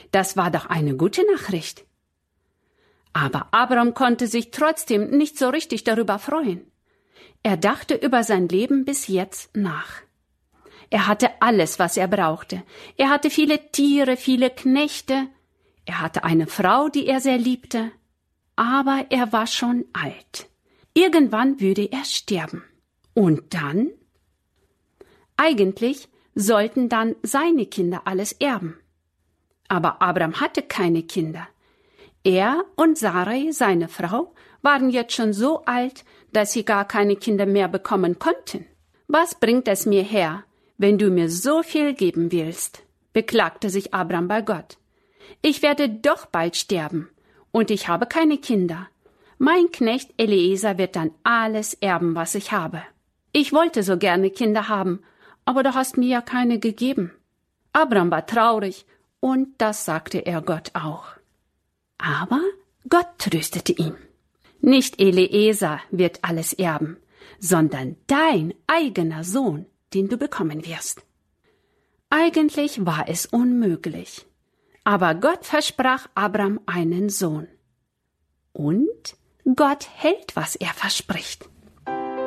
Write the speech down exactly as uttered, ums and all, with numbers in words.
Das war doch eine gute Nachricht. Aber Abram konnte sich trotzdem nicht so richtig darüber freuen. Er dachte über sein Leben bis jetzt nach. Er hatte alles, was er brauchte. Er hatte viele Tiere, viele Knechte. Er hatte eine Frau, die er sehr liebte. Aber er war schon alt. Irgendwann würde er sterben. Und dann? Eigentlich sollten dann seine Kinder alles erben. Aber Abram hatte keine Kinder. Er und Sarai, seine Frau, waren jetzt schon so alt, dass sie gar keine Kinder mehr bekommen konnten. Was bringt es mir her, wenn du mir so viel geben willst? Beklagte sich Abram bei Gott. Ich werde doch bald sterben und ich habe keine Kinder. Mein Knecht Eliezer wird dann alles erben, was ich habe. Ich wollte so gerne Kinder haben, aber du hast mir ja keine gegeben. Abram war traurig und das sagte er Gott auch. Aber Gott tröstete ihn. Nicht Eliezer wird alles erben, sondern dein eigener Sohn, den du bekommen wirst. Eigentlich war es unmöglich, aber Gott versprach Abram einen Sohn. Und Gott hält, was er verspricht.